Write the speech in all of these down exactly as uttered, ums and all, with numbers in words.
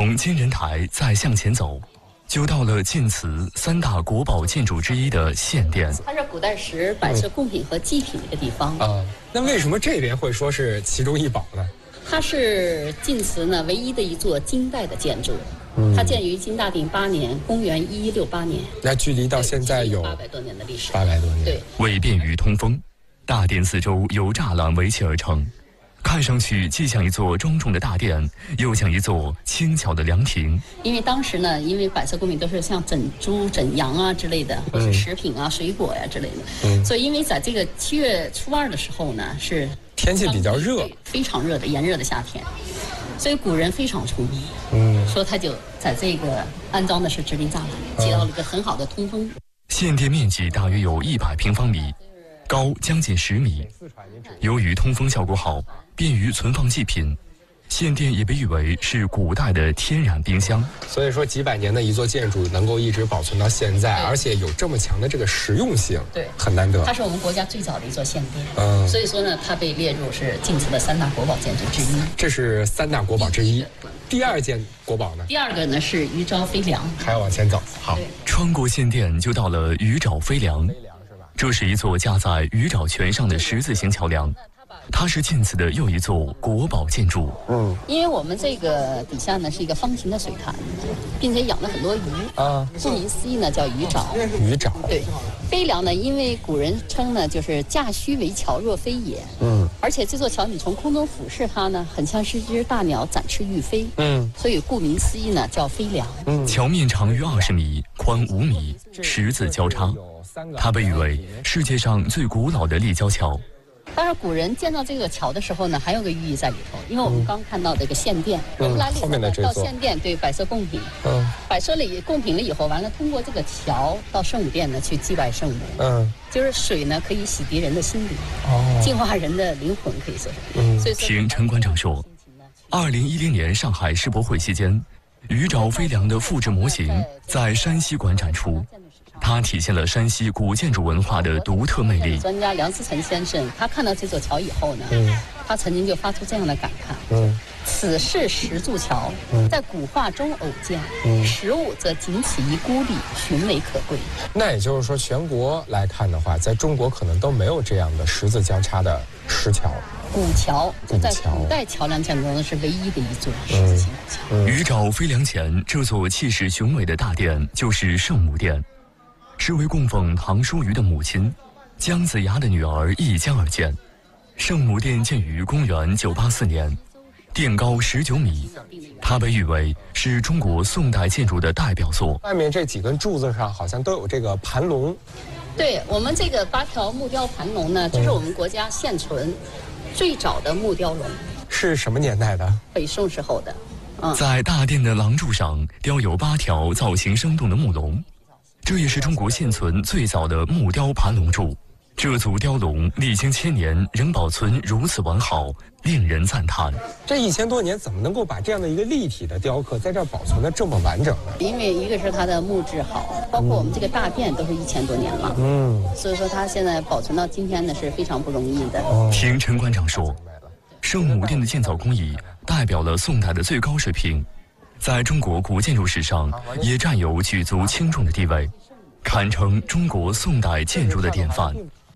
从金人台再向前走，就到了晋祠三大国宝建筑之一的献殿。 它是古代时摆设贡品和祭品的一个地方。 啊、嗯，那为什么这边会说是其中一宝呢？ 它是晋祠呢唯一的一座金代的建筑。它建于金大定八年，公元一一六八年。 那距离到现在有八百多年的历史。 八百多年。 对。 为便于通风，大殿四周由栅栏围起而成，看上去既像一座庄重的大殿，又像一座轻巧的凉亭。 因为当时呢，因为摆设贡品都是像整猪、整羊啊之类的，或是食品啊、水果呀、啊、之类的。嗯。所以，因为在这个七月初二的时候呢，是天气比较热， 非常热的炎热的夏天。所以古人非常聪明， 嗯， 说他就在这个安装的是直立栅栏，起到了一个很好的通风。 献殿面积大约有一百平方米，高将近十米。由于通风效果好，便于存放祭品，献殿也被誉为是古代的天然冰箱。 所以说，几百年的一座建筑能够一直保存到现在，而且有这么强的这个实用性， 对， 很难得。 它是我们国家最早的一座献殿， 嗯， 所以说呢，它被列入是晋祠的三大国宝建筑之一。 这是三大国宝之一。第二件国宝呢？ 第二个呢是鱼沼飞梁。 还要往前走。好， 穿过献殿就到了鱼沼飞梁，这是一座架在鱼沼泉上的十字形桥梁。它是晋祠的又一座国宝建筑。 嗯， 因为我们这个底下呢是一个方形的水潭，并且养了很多鱼啊。顾名思义呢叫鱼沼。 鱼沼。 对，飞梁呢，因为古人称呢就是驾须为桥，若飞也。 嗯， 而且这座桥你从空中俯视它呢，很像是一只大鸟展翅欲飞。 嗯， 所以顾名思义呢叫飞梁。 嗯，桥面长约二十米，宽五米，十字交叉，它被誉为世界上最古老的立交桥。 当然，古人建造这个桥的时候呢，还有个寓意在里头，因为我们刚看到这个献殿，我们来了以后呢，到献殿对摆设贡品，嗯，摆设了贡品了以后，完了通过这个桥到圣母殿呢去祭拜圣母， 嗯， 就是水呢可以洗涤人的心灵， 哦， 净化人的灵魂，可以说是。 嗯， 所以听陈馆长说，二零一零年上海世博会期间，鱼沼飞梁的复制模型在山西馆展出。它体现了山西古建筑文化的独特魅力。 专家梁思成先生，他看到这座桥以后呢， 嗯， 他曾经就发出这样的感慨： 嗯， 此是石柱桥，在古画中偶见，嗯，实物则仅此一孤立，寻为可贵。 那也就是说，全国来看的话，在中国可能都没有这样的十字交叉的石桥。 古桥就在古代桥梁建筑中是唯一的一座十字形古桥。 嗯嗯、 鱼沼飞梁前这座气势雄伟的大殿就是圣母殿。是为供奉唐叔虞的母亲姜子牙的女儿一江而建。圣母殿建于公元九八四年，殿高十九米，它被誉为是中国宋代建筑的代表作。 外面这几根柱子上好像都有这个盘龙。 对，我们这个八条木雕盘龙呢，这是我们国家现存最早的木雕龙。 是什么年代的？ 北宋时候的。 嗯、在大殿的廊柱上雕有八条造型生动的木龙。这也是中国现存最早的木雕盘龙柱，这组雕龙历经千年仍保存如此完好，令人赞叹。 这一千多年怎么能够把这样的一个立体的雕刻在这儿保存的这么完整呢？ 因为一个是它的木质好，包括我们这个大殿都是一千多年了， 嗯， 所以说它现在保存到今天呢是非常不容易的。 哦、 听陈馆长说，圣母殿的建造工艺代表了宋代的最高水平。在中国古建筑史上也占有举足轻重的地位，堪称中国宋代建筑的典范。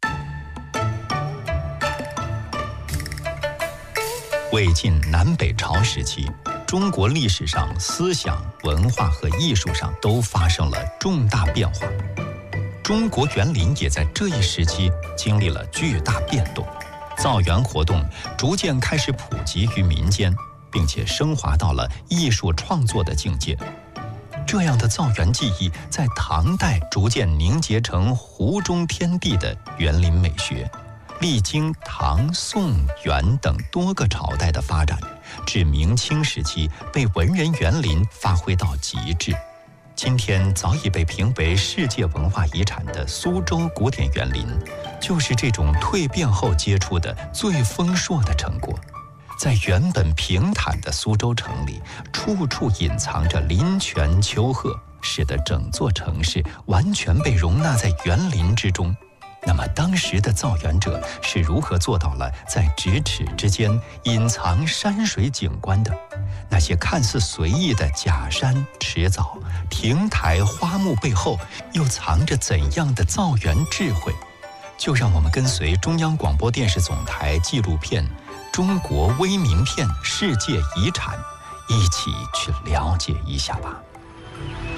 魏晋南北朝时期，中国历史上思想、文化和艺术上都发生了重大变化。中国园林也在这一时期经历了巨大变动，造园活动逐渐开始普及于民间，并且升华到了艺术创作的境界。这样的造园技艺在唐代逐渐凝结成湖中天地的园林美学，历经唐、宋、元等多个朝代的发展，至明清时期被文人园林发挥到极致。今天早已被评为世界文化遗产的苏州古典园林，就是这种蜕变后结出的最丰硕的成果。在原本平坦的苏州城里，处处隐藏着林泉丘壑，使得整座城市完全被容纳在园林之中。 那么当时的造园者是如何做到了在咫尺之间隐藏山水景观的？那些看似随意的假山、池藻、亭台、花木背后，又藏着怎样的造园智慧？就让我们跟随中央广播电视总台纪录片《中国微名片世界遗产》，一起去了解一下吧。